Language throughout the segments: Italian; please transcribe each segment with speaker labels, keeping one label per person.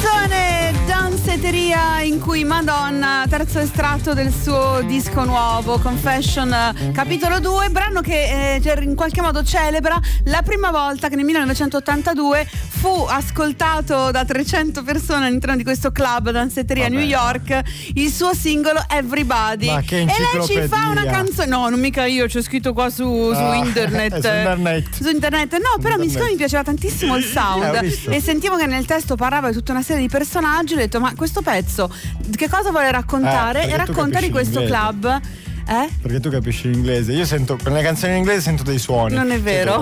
Speaker 1: Canzone danzetteria in cui Madonna, terzo estratto del suo disco nuovo Confession capitolo 2, brano che in qualche modo celebra la prima volta che nel 1982 fu ascoltato da 300 persone all'interno di questo club danzetteria a New York, il suo singolo Everybody.
Speaker 2: Ma che
Speaker 1: e lei ci fa una canzone, no, non mica io, c'è scritto qua su internet. Su internet. No, però siccome mi piaceva tantissimo il sound e sentivo che nel testo parlava di tutta una serie di personaggi, ho detto ma questo pezzo che cosa vuole raccontare? E racconta di questo club.
Speaker 2: Perché tu capisci l'inglese. Io sento, per le canzoni in inglese sento dei suoni.
Speaker 1: Non è vero.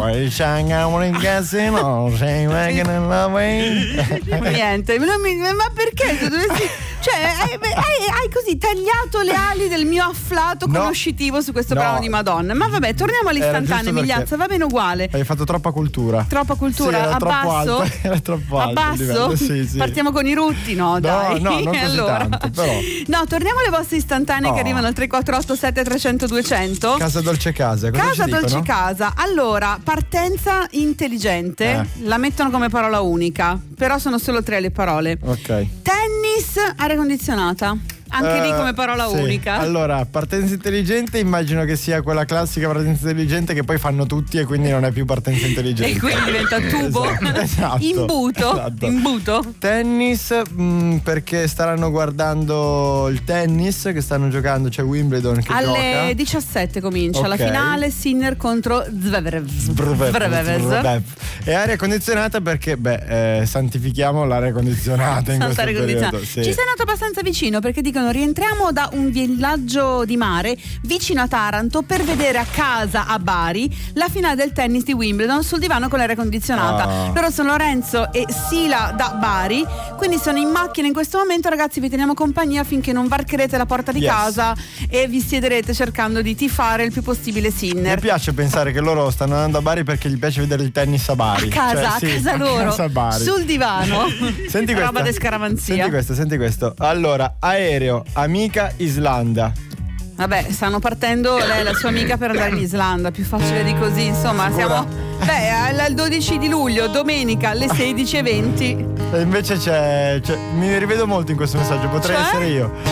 Speaker 1: Niente, ma perché tu dovresti, cioè hai così tagliato le ali del mio afflato conoscitivo su questo brano di Madonna. Ma vabbè, torniamo all'istantanea, Migliazza, va bene uguale.
Speaker 2: Hai fatto troppa cultura.
Speaker 1: Troppa cultura,
Speaker 2: sì, era
Speaker 1: abbasso.
Speaker 2: Troppo alto, era troppo alto.
Speaker 1: Abbasso?
Speaker 2: Sì.
Speaker 1: Partiamo con i rutti? No, dai.
Speaker 2: No, non così tanto, però.
Speaker 1: No, torniamo alle vostre istantanee che arrivano al 348 300 200.
Speaker 2: Casa Dolce Casa.
Speaker 1: Casa Dolce Casa. Allora, partenza intelligente la mettono come parola unica, però sono solo 3 le parole.
Speaker 2: Ok.
Speaker 1: Tennis, aria condizionata. Anche lì come parola unica.
Speaker 2: Allora, partenza intelligente immagino che sia quella classica partenza intelligente che poi fanno tutti e quindi non è più partenza intelligente.
Speaker 1: E quindi diventa tubo.
Speaker 2: Esatto.
Speaker 1: Imbuto.
Speaker 2: Tennis, perché staranno guardando il tennis che stanno giocando, c'è Wimbledon che
Speaker 1: alle
Speaker 2: gioca.
Speaker 1: Alle 17 comincia la finale, Sinner contro Zverev.
Speaker 2: E aria condizionata perché santifichiamo l'aria condizionata in questo periodo. Sì.
Speaker 1: Ci sei andato abbastanza vicino perché dicono rientriamo da un villaggio di mare vicino a Taranto per vedere a casa a Bari la finale del tennis di Wimbledon sul divano con l'aria condizionata. Loro sono Lorenzo e Sila da Bari, quindi sono in macchina in questo momento. Ragazzi, vi teniamo compagnia finché non varcherete la porta di casa e vi siederete cercando di tifare il più possibile Sinner.
Speaker 2: Mi piace pensare che loro stanno andando a Bari perché gli piace vedere il tennis a Bari,
Speaker 1: a casa loro,
Speaker 2: casa Bari.
Speaker 1: Sul divano.
Speaker 2: Senti
Speaker 1: roba di scaramanzia.
Speaker 2: Senti questo. Allora, aereo, amica, Islanda.
Speaker 1: Vabbè, stanno partendo lei e la sua amica per andare in Islanda, più facile di così, insomma. Sicura? Siamo al 12 di luglio, domenica alle 16:20.
Speaker 2: E invece mi rivedo molto in questo messaggio, potrei essere io.